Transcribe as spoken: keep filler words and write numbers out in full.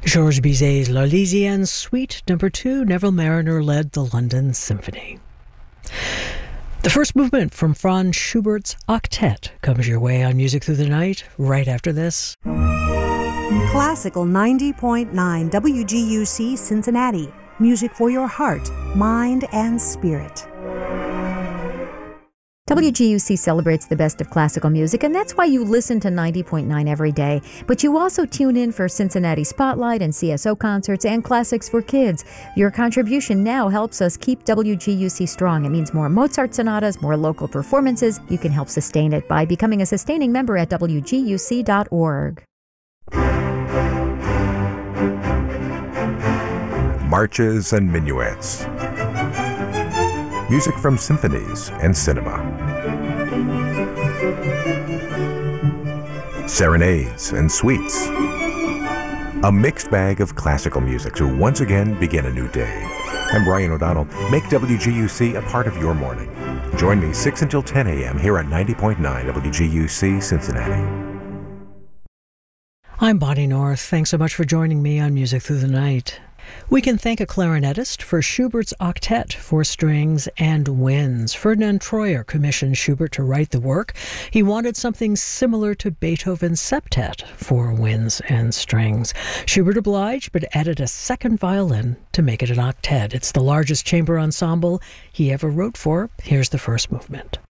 Georges Bizet's L'Arlésienne Suite Number two, Neville Marriner led the London Symphony. The first movement from Franz Schubert's Octet comes your way on Music Through the Night right after this. Classical ninety point nine W G U C Cincinnati. Music for your heart, mind, and spirit. W G U C celebrates the best of classical music, and that's why you listen to ninety point nine every day. But you also tune in for Cincinnati Spotlight and C S O concerts and classics for kids. Your contribution now helps us keep W G U C strong. It means more Mozart sonatas, more local performances. You can help sustain it by becoming a sustaining member at W G U C dot org. Marches and minuets. Music from symphonies and cinema. Serenades and suites. A mixed bag of classical music to once again begin a new day. I'm Brian O'Donnell. Make W G U C a part of your morning. Join me six until ten a.m. here at ninety point nine W G U C Cincinnati. I'm Bonnie North. Thanks so much for joining me on Music Through the Night. We can thank a clarinetist for Schubert's Octet for strings and winds. Ferdinand Troyer commissioned Schubert to write the work. He wanted something similar to Beethoven's Septet for winds and strings. Schubert obliged, but added a second violin to make it an octet. It's the largest chamber ensemble he ever wrote for. Here's the first movement.